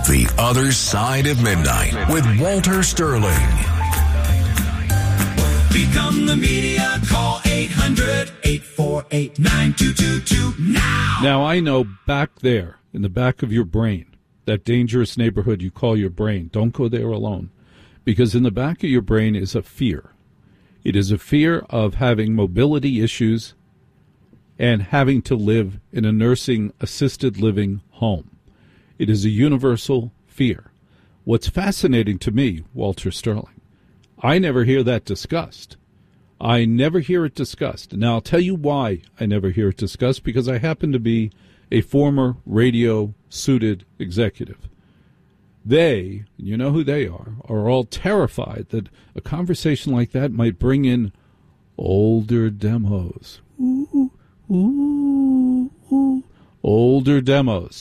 The Other Side of Midnight with Walter Sterling. Become the media. Call 800-848-9222 now. Now, I know back there in the back of your brain, that dangerous neighborhood you call your brain, don't go there alone. Because in the back of your brain is a fear. It is a fear of having mobility issues and having to live in a nursing assisted living home. It is a universal fear. What's fascinating to me, Walter Sterling, I never hear that discussed. I never hear it discussed. Now, I'll tell you why I never hear it discussed, because I happen to be a former radio-suited executive. They, you know who they are all terrified that a conversation like that might bring in older demos. Ooh, ooh, ooh. Older demos.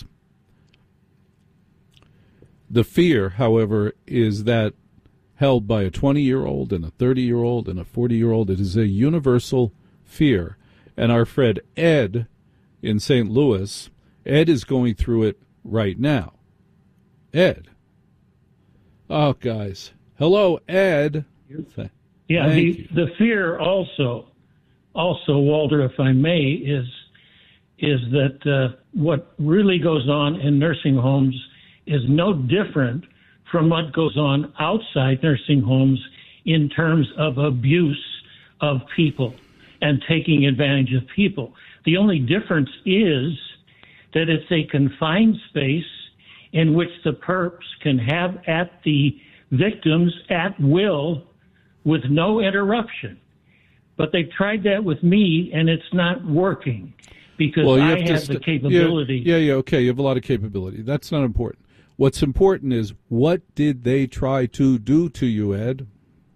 The fear, however, is that held by a 20-year-old and a 30-year-old and a 40-year-old. It is a universal fear. And our friend Ed in St. Louis, Ed is going through it right now. Ed. Oh, guys. Hello, Ed. Yeah, the fear also, Walter, if I may, is that what really goes on in nursing homes is no different from what goes on outside nursing homes in terms of abuse of people and taking advantage of people. The only difference is that it's a confined space in which the perps can have at the victims at will with no interruption. But they've tried that with me, and it's not working because I have the capability. Yeah, okay, you have a lot of capability. That's not important. What's important is, what did they try to do to you, Ed?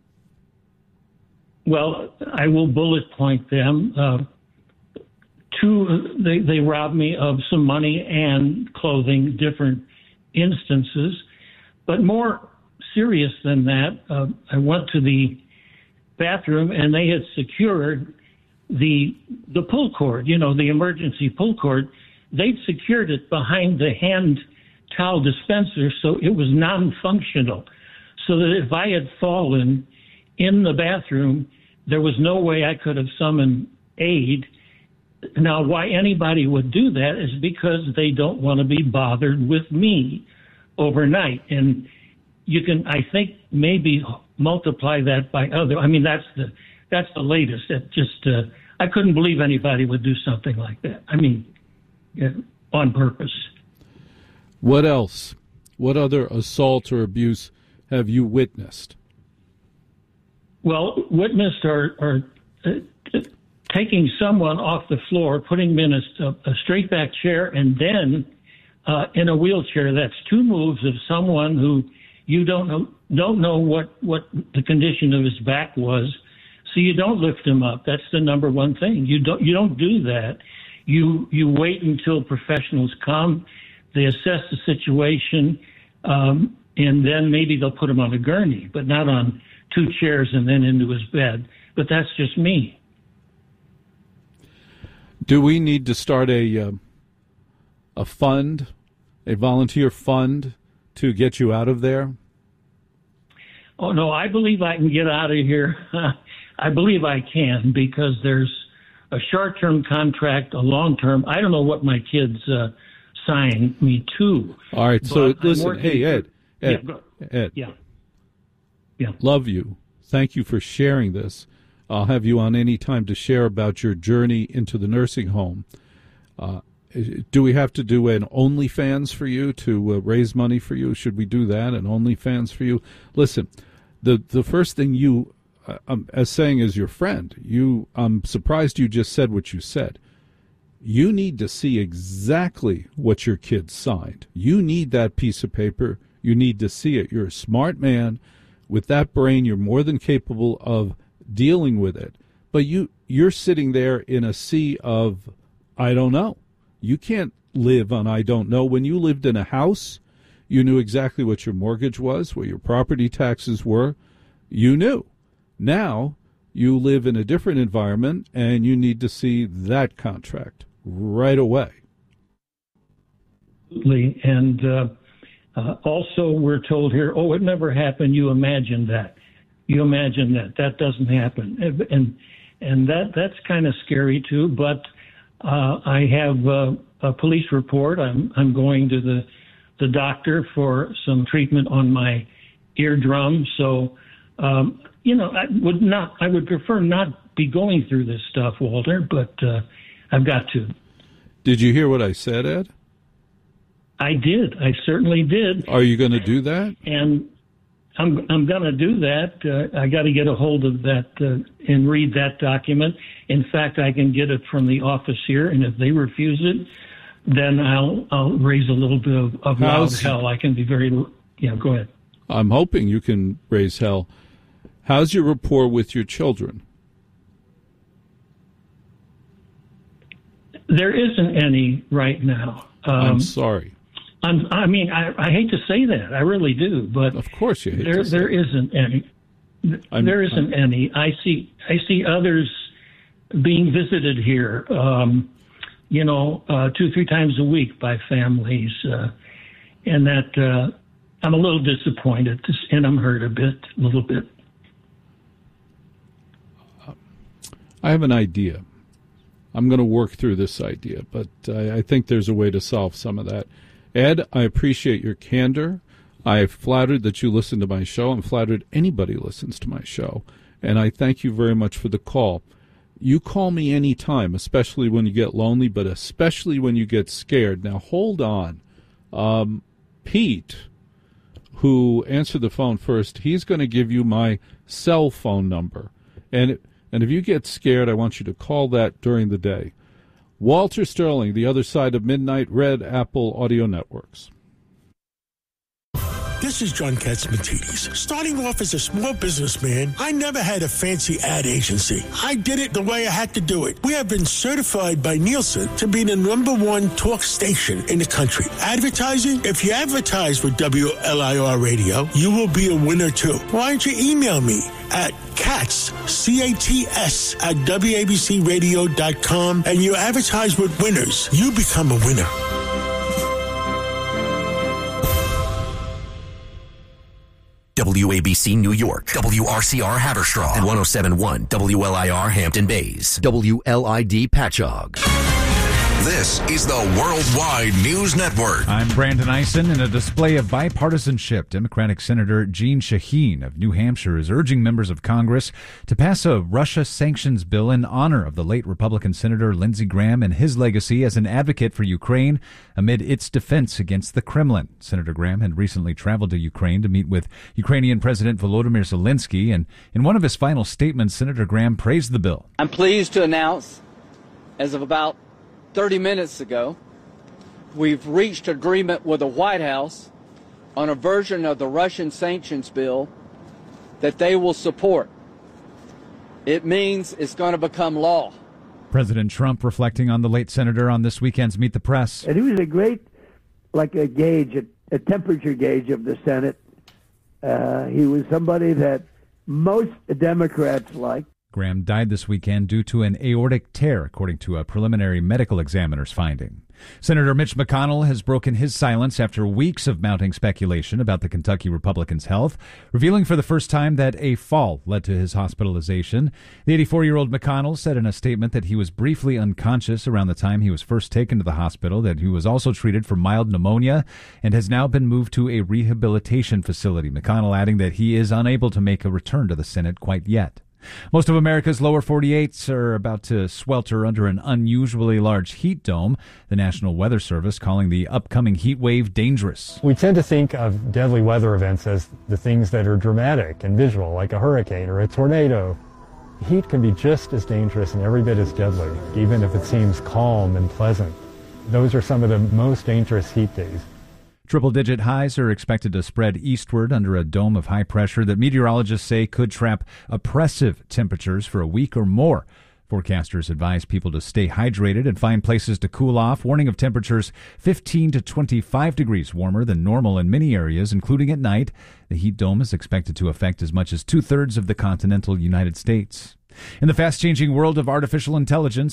Well, I will bullet point them. They robbed me of some money and clothing, different instances. But more serious than that, I went to the bathroom and they had secured the pull cord, the emergency pull cord. They'd secured it behind the hand towel dispenser, so it was non-functional. So that if I had fallen in the bathroom, there was no way I could have summoned aid. Now, why anybody would do that is because they don't want to be bothered with me overnight. And you can, I think, maybe multiply that by other. I mean, that's the latest. It just, I couldn't believe anybody would do something like that. I mean, on purpose. What else? What other assault or abuse have you witnessed? Well, witnessed are taking someone off the floor, putting them in a straight back chair, and then in a wheelchair. That's two moves of someone who you don't know what the condition of his back was, so you don't lift him up. That's the number one thing. You don't do that. You wait until professionals come. They assess the situation, and then maybe they'll put him on a gurney, but not on two chairs and then into his bed. But that's just me. Do we need to start a fund, a volunteer fund, to get you out of there? Oh, no, I believe I can get out of here. I believe I can, because there's a short-term contract, a long-term. I don't know what my kids signed me to. All right, so listen, hey, Ed. Yeah. Love you. Thank you for sharing this. I'll have you on any time to share about your journey into the nursing home. Do we have to do an OnlyFans for you to raise money for you? Should we do that, an OnlyFans for you? Listen, the first thing you, as saying as your friend, I'm surprised you just said what you said. You need to see exactly what your kids signed. You need that piece of paper. You need to see it. You're a smart man. With that brain, you're more than capable of dealing with it. But you're sitting there in a sea of, I don't know. You can't live on I don't know. When you lived in a house, you knew exactly what your mortgage was, what your property taxes were. You knew. Now you live in a different environment, and you need to see that contract right away. And Also, we're told here, oh, it never happened. You imagine that. You imagine that. That doesn't happen. And that's kind of scary, too. But I have a police report. I'm going to the doctor for some treatment on my eardrum. So, I would prefer not be going through this stuff, Walter, but I've got to. Did you hear what I said, Ed? I did. I certainly did. Are you going to do that? And I'm going to do that. I got to get a hold of that and read that document. In fact, I can get it from the office here, and if they refuse it, then I'll raise a little bit of loud hell. I can be very, go ahead. I'm hoping you can raise hell. How's your rapport with your children? There isn't any right now. I'm sorry. I hate to say that. I really do, but of course you hate to say there isn't any. There isn't any. I see others being visited here, 2-3 times a week by families, and that I'm a little disappointed, and I'm hurt a little bit. I have an idea. I'm going to work through this idea, but I think there's a way to solve some of that. Ed, I appreciate your candor. I'm flattered that you listen to my show. I'm flattered anybody listens to my show. And I thank you very much for the call. You call me any time, especially when you get lonely, but especially when you get scared. Now, hold on. Pete, who answered the phone first, he's going to give you my cell phone number. And if you get scared, I want you to call that during the day. Walter Sterling, The Other Side of Midnight, Red Apple Audio Networks. This is John Katzmatidis. Starting off as a small businessman, I never had a fancy ad agency. I did it the way I had to do it. We have been certified by Nielsen to be the #1 talk station in the country. Advertising? If you advertise with WLIR Radio, you will be a winner too. Why don't you email me at Katz, C-A-T-S, at WABCRadio.com, and you advertise with winners. You become a winner. WABC New York, WRCR Haverstraw, and 107.1 WLIR Hampton Bays, WLID Patchogue. This is the Worldwide News Network. I'm Brandon Eisen. In a display of bipartisanship, Democratic Senator Jeanne Shaheen of New Hampshire is urging members of Congress to pass a Russia sanctions bill in honor of the late Republican Senator Lindsey Graham and his legacy as an advocate for Ukraine amid its defense against the Kremlin. Senator Graham had recently traveled to Ukraine to meet with Ukrainian President Volodymyr Zelensky, and in one of his final statements, Senator Graham praised the bill. I'm pleased to announce, as of about 30 minutes ago, we've reached agreement with the White House on a version of the Russian sanctions bill that they will support. It means it's going to become law. President Trump reflecting on the late senator on this weekend's Meet the Press. And he was a great, like a gauge, a temperature gauge of the Senate. He was somebody that most Democrats liked. Graham died this weekend due to an aortic tear, according to a preliminary medical examiner's finding. Senator Mitch McConnell has broken his silence after weeks of mounting speculation about the Kentucky Republican's health, revealing for the first time that a fall led to his hospitalization. The 84-year-old McConnell said in a statement that he was briefly unconscious around the time he was first taken to the hospital, that he was also treated for mild pneumonia and has now been moved to a rehabilitation facility. McConnell adding that he is unable to make a return to the Senate quite yet. Most of America's lower 48s are about to swelter under an unusually large heat dome, the National Weather Service calling the upcoming heat wave dangerous. We tend to think of deadly weather events as the things that are dramatic and visual, like a hurricane or a tornado. Heat can be just as dangerous and every bit as deadly, even if it seems calm and pleasant. Those are some of the most dangerous heat days. Triple-digit highs are expected to spread eastward under a dome of high pressure that meteorologists say could trap oppressive temperatures for a week or more. Forecasters advise people to stay hydrated and find places to cool off, warning of temperatures 15 to 25 degrees warmer than normal in many areas, including at night. The heat dome is expected to affect as much as two-thirds of the continental United States. In the fast-changing world of artificial intelligence,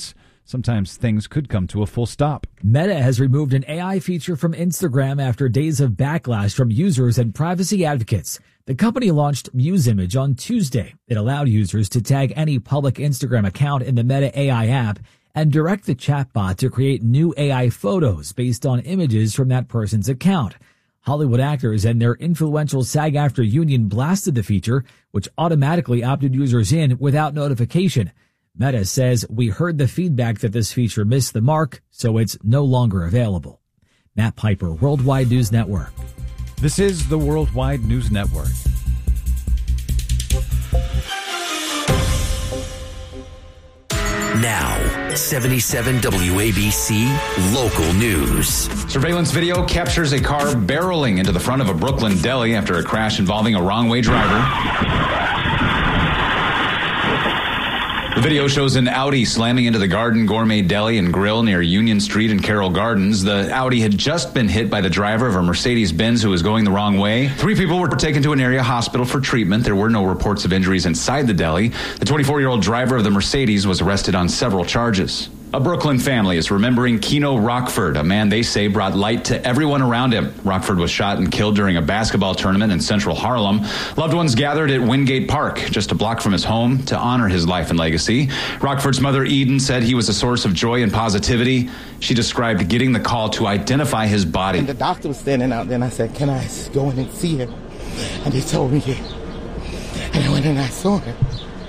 sometimes things could come to a full stop. Meta has removed an AI feature from Instagram after days of backlash from users and privacy advocates. The company launched Muse Image on Tuesday. It allowed users to tag any public Instagram account in the Meta AI app and direct the chatbot to create new AI photos based on images from that person's account. Hollywood actors and their influential SAG-AFTRA union blasted the feature, which automatically opted users in without notification. Meta says, "We heard the feedback that this feature missed the mark, so it's no longer available." Matt Piper, Worldwide News Network. This is the Worldwide News Network. Now, 77 WABC Local News. Surveillance video captures a car barreling into the front of a Brooklyn deli after a crash involving a wrong-way driver. The video shows an Audi slamming into the Garden Gourmet Deli and Grill near Union Street and Carroll Gardens. The Audi had just been hit by the driver of a Mercedes-Benz who was going the wrong way. 3 people were taken to an area hospital for treatment. There were no reports of injuries inside the deli. The 24-year-old driver of the Mercedes was arrested on several charges. A Brooklyn family is remembering Keno Rockford, a man they say brought light to everyone around him. Rockford was shot and killed during a basketball tournament in central Harlem. Loved ones gathered at Wingate Park, just a block from his home, to honor his life and legacy. Rockford's mother, Eden, said he was a source of joy and positivity. She described getting the call to identify his body. And the doctor was standing out there, and I said, "Can I go in and see him?" And he told me, "Yeah." And I went and I saw him.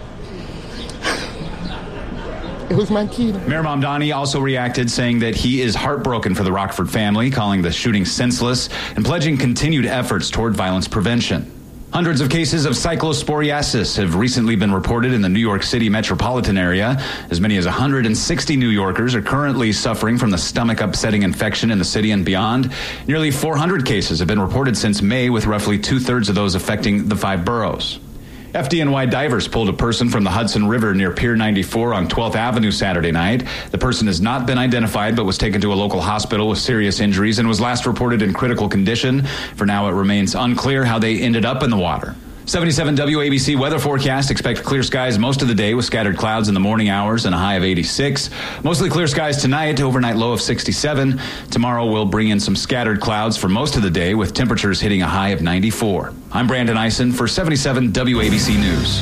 It was my kid. Mayor Mamdani also reacted, saying that he is heartbroken for the Rockford family, calling the shooting senseless and pledging continued efforts toward violence prevention. Hundreds of cases of cyclosporiasis have recently been reported in the New York City metropolitan area. As many as 160 New Yorkers are currently suffering from the stomach-upsetting infection in the city and beyond. Nearly 400 cases have been reported since May, with roughly 2/3 of those affecting the 5 boroughs. FDNY divers pulled a person from the Hudson River near Pier 94 on 12th Avenue Saturday night. The person has not been identified but was taken to a local hospital with serious injuries and was last reported in critical condition. For now, it remains unclear how they ended up in the water. 77 WABC weather forecast. Expect clear skies most of the day with scattered clouds in the morning hours and a high of 86. Mostly clear skies tonight, overnight low of 67. Tomorrow will bring in some scattered clouds for most of the day with temperatures hitting a high of 94. I'm Brandon Eisen for 77 WABC News.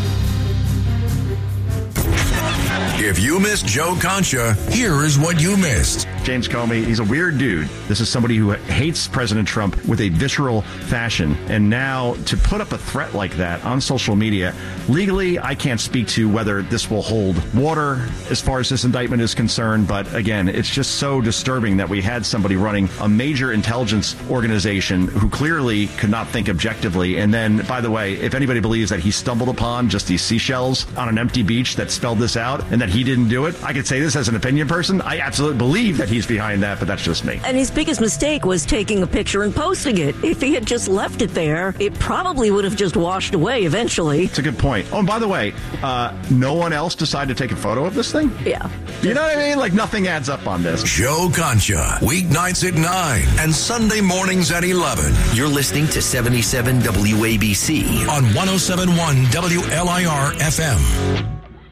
If you missed Joe Concha, here is what you missed. James Comey, he's a weird dude. This is somebody who hates President Trump with a visceral fashion. And now to put up a threat like that on social media, legally, I can't speak to whether this will hold water as far as this indictment is concerned. But again, it's just so disturbing that we had somebody running a major intelligence organization who clearly could not think objectively. And then, by the way, if anybody believes that he stumbled upon just these seashells on an empty beach that spelled this out and that he didn't do it, I could say this as an opinion person. I absolutely believe that he's behind that, but that's just me. And his biggest mistake was taking a picture and posting it. If he had just left it there, it probably would have just washed away eventually. It's a good point. Oh, and by the way, no one else decided to take a photo of this thing? Yeah. You know what I mean? Like, nothing adds up on this. Joe Concha, weeknights at 9 and Sunday mornings at 11. You're listening to 77 WABC on 107.1 WLIR FM.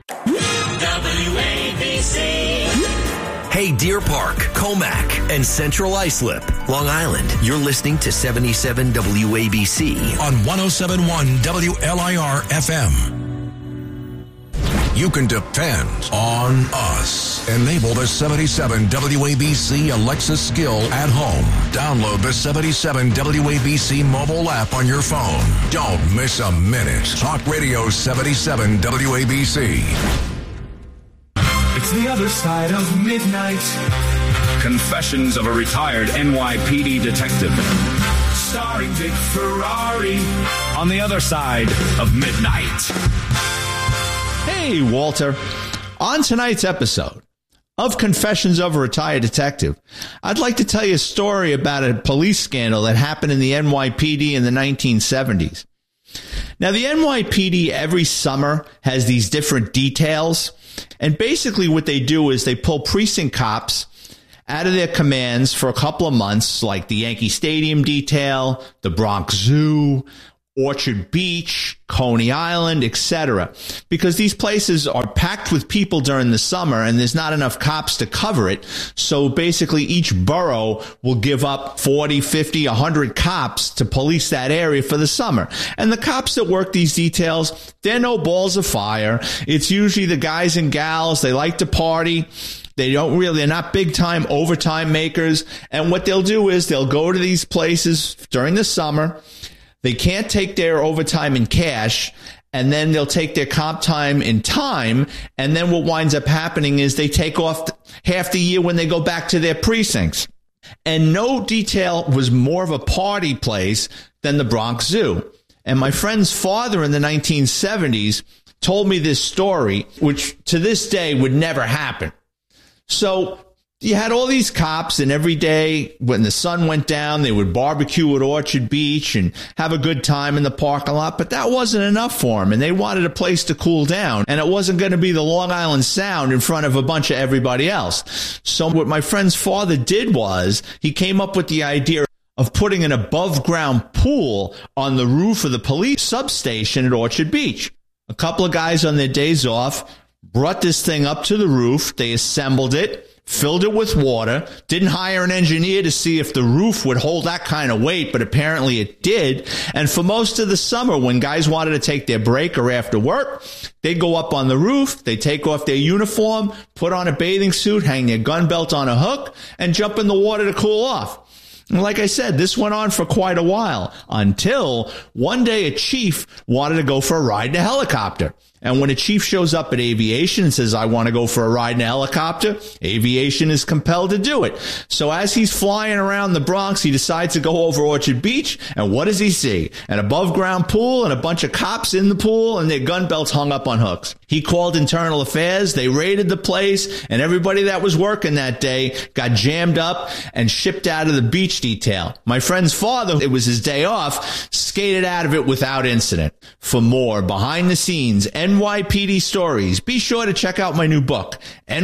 WABC. Hey, Deer Park, Comac, and Central Islip, Long Island. You're listening to 77 WABC on 107.1 WLIR FM. You can depend on us. Enable the 77 WABC Alexa skill at home. Download the 77 WABC mobile app on your phone. Don't miss a minute. Talk Radio 77 WABC. It's the other side of midnight. Confessions of a retired NYPD detective. Starring Dick Ferrari on the other side of midnight. Hey, Walter. On tonight's episode of Confessions of a Retired Detective, I'd like to tell you a story about a police scandal that happened in the NYPD in the 1970s. Now, the NYPD every summer has these different details. And basically what they do is they pull precinct cops out of their commands for a couple of months, like the Yankee Stadium detail, the Bronx Zoo, Orchard Beach, Coney Island, etc. Because these places are packed with people during the summer and there's not enough cops to cover it. So basically each borough will give up 40, 50, 100 cops to police that area for the summer. And the cops that work these details, they're no balls of fire. It's usually the guys and gals. They like to party. They're not big time overtime makers. And what they'll do is they'll go to these places during the summer. They can't take their overtime in cash, and then they'll take their comp time in time, and then what winds up happening is they take off half the year when they go back to their precincts. And no detail was more of a party place than the Bronx Zoo. And my friend's father in the 1970s told me this story, which to this day would never happen. So you had all these cops, and every day when the sun went down, they would barbecue at Orchard Beach and have a good time in the parking lot. But that wasn't enough for them, and they wanted a place to cool down. And it wasn't going to be the Long Island Sound in front of a bunch of everybody else. So what my friend's father did was he came up with the idea of putting an above-ground pool on the roof of the police substation at Orchard Beach. A couple of guys on their days off brought this thing up to the roof. They assembled it, filled it with water, didn't hire an engineer to see if the roof would hold that kind of weight, but apparently it did. And for most of the summer, when guys wanted to take their break or after work, they'd go up on the roof, they'd take off their uniform, put on a bathing suit, hang their gun belt on a hook, and jump in the water to cool off. And like I said, this went on for quite a while until one day a chief wanted to go for a ride in a helicopter. And when a chief shows up at aviation and says, I want to go for a ride in a helicopter, aviation is compelled to do it. So as he's flying around the Bronx, he decides to go over Orchard Beach. And what does he see? An above ground pool and a bunch of cops in the pool and their gun belts hung up on hooks. He called Internal Affairs. They raided the place, and everybody that was working that day got jammed up and shipped out of the beach detail. My friend's father, it was his day off, skated out of it without incident. For more behind the scenes NYPD stories, be sure to check out my new book,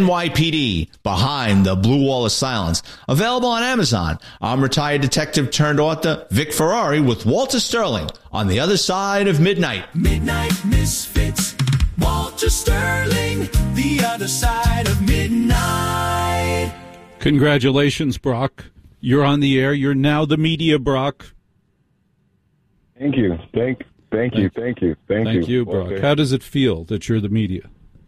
NYPD Behind the Blue Wall of Silence, available on Amazon. I'm retired detective turned author Vic Ferrari with Walter Sterling on the other side of midnight. Midnight Misfits, Walter Sterling, the other side of midnight. Congratulations, Brock. You're on the air. You're now the media, Brock. Thank you. Thank you, Brock. Okay. How does it feel that you're the media?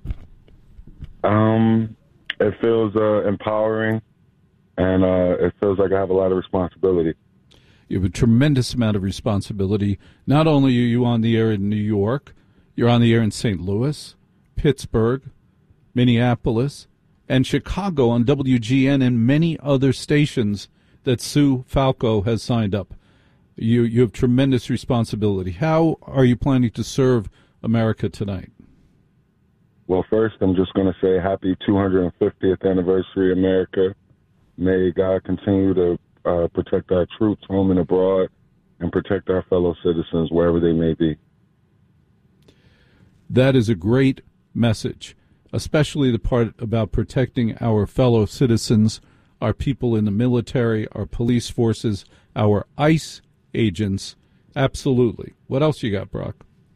It feels empowering, and it feels like I have a lot of responsibility. You have a tremendous amount of responsibility. Not only are you on the air in New York, you're on the air in St. Louis, Pittsburgh, Minneapolis, and Chicago on WGN and many other stations that Sue Falco has signed up. You have tremendous responsibility. How are you planning to serve America tonight? Well, first, I'm just going to say happy 250th anniversary, America. May God continue to protect our troops home and abroad and protect our fellow citizens wherever they may be. That is a great message, especially the part about protecting our fellow citizens, our people in the military, our police forces, our ICE agents. Absolutely. What else you got, Brock?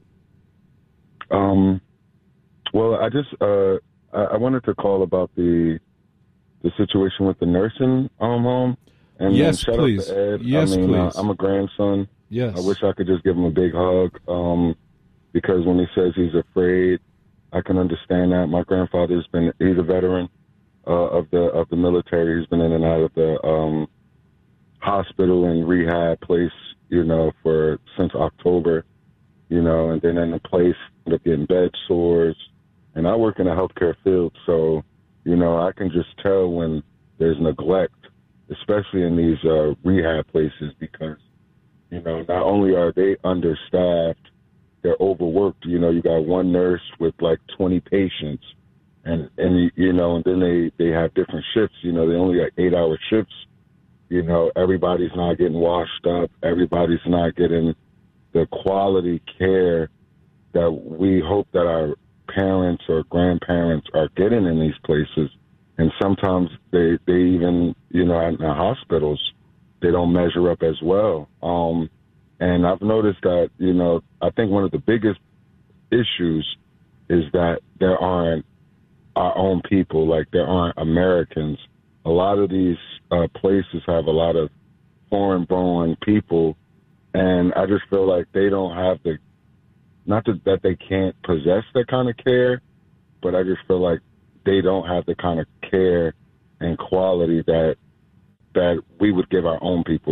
Well, I wanted to call about the situation with the nursing home. And yes, shout please. out to Ed. Yes, please. I'm a grandson. Yes. I wish I could just give him a big hug because when he says he's afraid, I can understand that. My grandfather's he's a veteran of the military. He's been in and out of the hospital and rehab place, since October, and then in the place, ended up getting bed sores. And I work in the healthcare field, so, I can just tell when there's neglect, especially in these rehab places, because, not only are they understaffed, they're overworked. You got one nurse with like 20 patients, and then they have different shifts. They only got 8-hour shifts. Everybody's not getting washed up. Everybody's not getting the quality care that we hope that our parents or grandparents are getting in these places. And sometimes they even, in the hospitals, they don't measure up as well. And I've noticed that, I think one of the biggest issues is that there aren't our own people, like there aren't Americans. A lot of these places have a lot of foreign-born people, and I just feel like they don't have not that they can't possess that kind of care, but I just feel like they don't have the kind of care and quality that we would give our own people,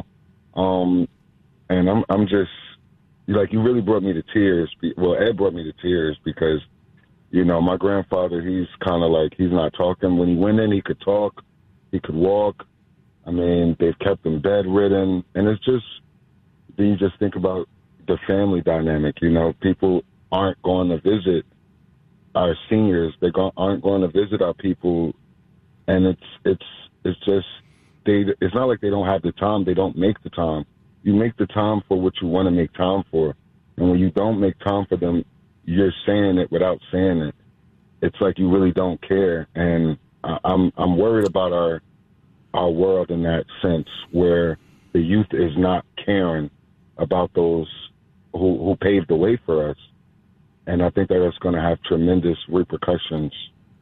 And I'm just, you really brought me to tears. Well, Ed brought me to tears because, my grandfather, he's kind of like, he's not talking. When he went in, he could talk, he could walk. I mean, they've kept him bedridden. And it's just, then you just think about the family dynamic, people aren't going to visit our seniors. They aren't going to visit our people. And it's just, it's not like they don't have the time. They don't make the time. You make the time for what you want to make time for. And when you don't make time for them, you're saying it without saying it. It's like you really don't care. And I'm worried about our world in that sense, where the youth is not caring about those who paved the way for us. And I think that it's going to have tremendous repercussions.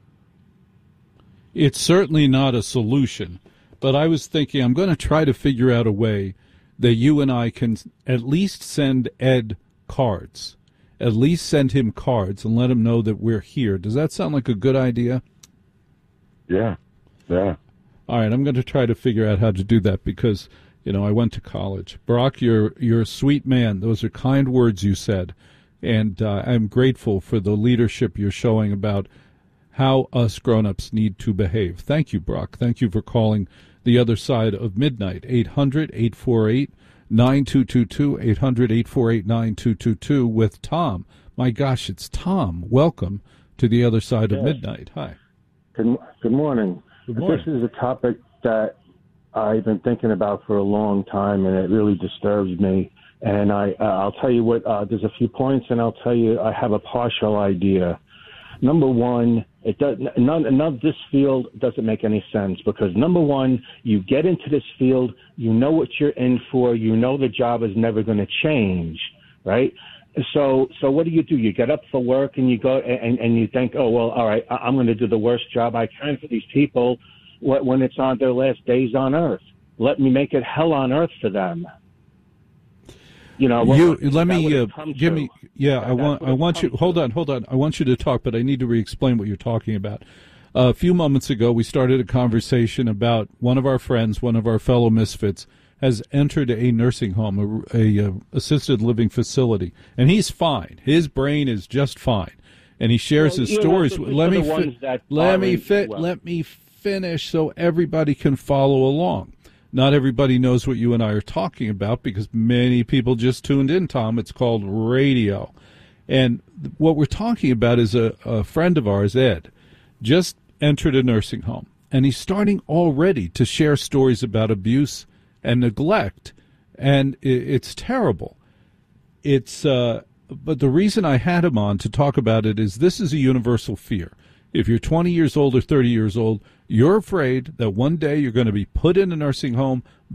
It's certainly not a solution, but I was thinking I'm going to try to figure out a way that you and I can at least send Ed cards, at least send him cards and let him know that we're here. Does that sound like a good idea? Yeah. All right, I'm going to try to figure out how to do that because, I went to college. Brock, you're a sweet man. Those are kind words you said, and I'm grateful for the leadership you're showing about how us grown-ups need to behave. Thank you, Brock. Thank you for calling the other side of midnight. 800-848-9222, 800-848-9222 with Tom. My gosh, it's Tom. Welcome to the other side of midnight. Hi. Good morning. Good morning. This is a topic that I've been thinking about for a long time, and it really disturbs me. And I'll tell you what, there's a few points, and I'll tell you I have a partial idea. Number one, none of this field doesn't make any sense because, number one, you get into this field, you know what you're in for, you know the job is never going to change, right? So what do? You get up for work and you go and you think, oh, well, all right, I'm going to do the worst job I can for these people when it's on their last days on earth. Let me make it hell on earth for them. I want you, hold on. I want you to talk, but I need to re-explain what you're talking about. A few moments ago, we started a conversation about one of our friends, one of our fellow misfits, has entered a nursing home, a assisted living facility, and he's fine. His brain is just fine, and he shares his stories. Let me finish so everybody can follow along. Not everybody knows what you and I are talking about because many people just tuned in, Tom. It's called radio. And what we're talking about is a friend of ours, Ed, just entered a nursing home. And he's starting already to share stories about abuse and neglect. And it's terrible. But the reason I had him on to talk about it is this is a universal fear. If you're 20 years old or 30 years old, you're afraid that one day you're going to be put in a nursing home